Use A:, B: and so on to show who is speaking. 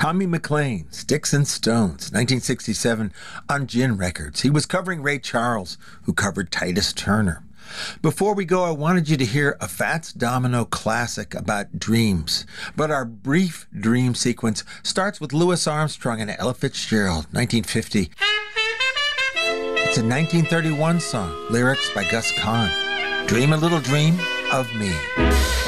A: Tommy McLean, Sticks and Stones, 1967 on Gin Records. He was covering Ray Charles, who covered Titus Turner. Before we go, I wanted you to hear a Fats Domino classic about dreams. But our brief dream sequence starts with Louis Armstrong and Ella Fitzgerald, 1950. It's a 1931 song, lyrics by Gus Kahn. Dream a little dream of me.